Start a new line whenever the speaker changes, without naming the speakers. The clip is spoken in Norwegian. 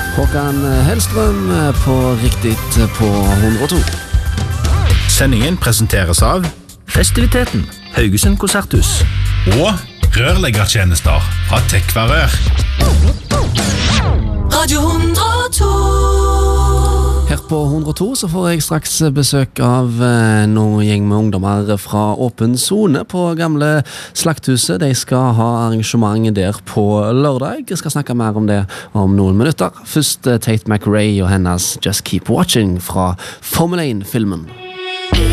Håkan Hellstrøm på Riktigt på 102.
Sendingen presenteres av Festiviteten, Haugesund Konserthus
og rørleggertjenester fra Tekvarør.
Radio 102.
Her på 102 så får jeg straks besøk av noen gjeng med ungdommer fra Åpen Zone på gamle Slakthuset. De skal ha arrangement der på lørdag. Jeg skal snakke mer om det om noen minutter. Først Tate McRae og hennes Just Keep Watching fra Formel 1-filmen.